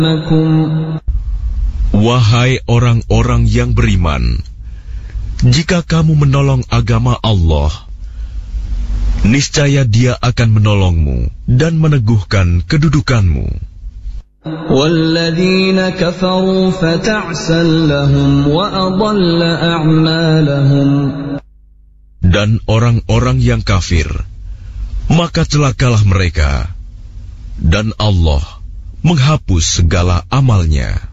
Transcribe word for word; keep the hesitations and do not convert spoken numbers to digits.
Wahai orang-orang yang beriman, jika kamu menolong agama Allah, niscaya Dia akan menolongmu dan meneguhkan kedudukanmu. وَالَّذِينَ كَفَرُوا فَتَعْسًا لَهُمْ وَأَضَلَّ أَعْمَالَهُمْ. Dan orang-orang yang kafir, maka celakalah mereka, dan Allah menghapus segala amalnya.